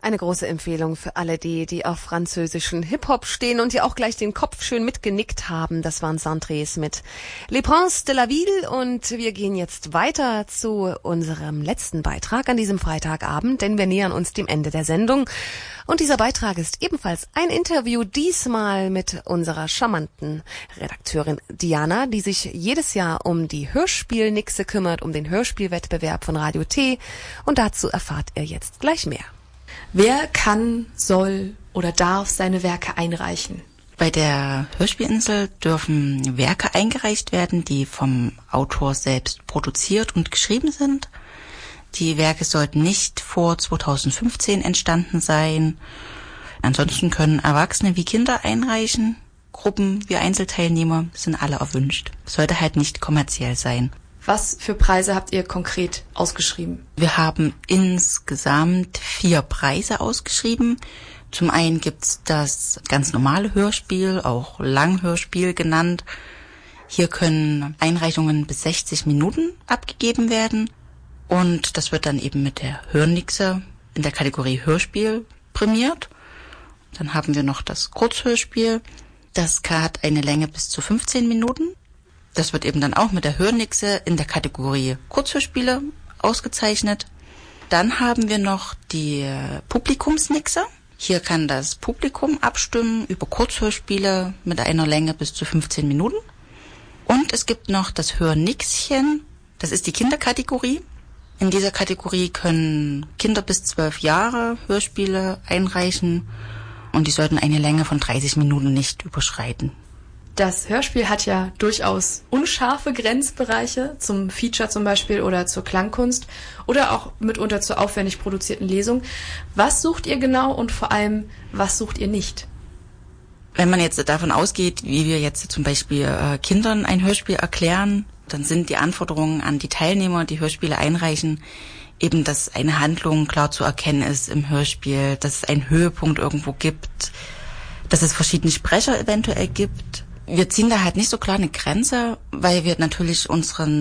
Eine große Empfehlung für alle die auf französischen Hip-Hop stehen und die auch gleich den Kopf schön mitgenickt haben. Das waren Santres mit Les Princes de la Ville und wir gehen jetzt weiter zu unserem letzten Beitrag an diesem Freitagabend, denn wir nähern uns dem Ende der Sendung. Und dieser Beitrag ist ebenfalls ein Interview, diesmal mit unserer charmanten Redakteurin Diana, die sich jedes Jahr um die Hörspielnixe kümmert, um den Hörspielwettbewerb von Radio T. Und dazu erfahrt ihr jetzt gleich mehr. Wer kann, soll oder darf seine Werke einreichen? Bei der Hörspielinsel dürfen Werke eingereicht werden, die vom Autor selbst produziert und geschrieben sind. Die Werke sollten nicht vor 2015 entstanden sein. Ansonsten können Erwachsene wie Kinder einreichen. Gruppen wie Einzelteilnehmer sind alle erwünscht. Sollte halt nicht kommerziell sein. Was für Preise habt ihr konkret ausgeschrieben? Wir haben insgesamt 4 Preise ausgeschrieben. Zum einen gibt's das ganz normale Hörspiel, auch Langhörspiel genannt. Hier können Einreichungen bis 60 Minuten abgegeben werden. Und das wird dann eben mit der Hörnixe in der Kategorie Hörspiel prämiert. Dann haben wir noch das Kurzhörspiel. Das hat eine Länge bis zu 15 Minuten. Das wird eben dann auch mit der Hörnixe in der Kategorie Kurzhörspiele ausgezeichnet. Dann haben wir noch die Publikumsnixe. Hier kann das Publikum abstimmen über Kurzhörspiele mit einer Länge bis zu 15 Minuten. Und es gibt noch das Hörnixchen. Das ist die Kinderkategorie. In dieser Kategorie können Kinder bis 12 Jahre Hörspiele einreichen und die sollten eine Länge von 30 Minuten nicht überschreiten. Das Hörspiel hat ja durchaus unscharfe Grenzbereiche zum Feature zum Beispiel oder zur Klangkunst oder auch mitunter zur aufwendig produzierten Lesung. Was sucht ihr genau und vor allem, was sucht ihr nicht? Wenn man jetzt davon ausgeht, wie wir jetzt zum Beispiel Kindern ein Hörspiel erklären, dann sind die Anforderungen an die Teilnehmer, die Hörspiele einreichen, eben, dass eine Handlung klar zu erkennen ist im Hörspiel, dass es einen Höhepunkt irgendwo gibt, dass es verschiedene Sprecher eventuell gibt. Wir ziehen da halt nicht so klar eine Grenze, weil wir natürlich unseren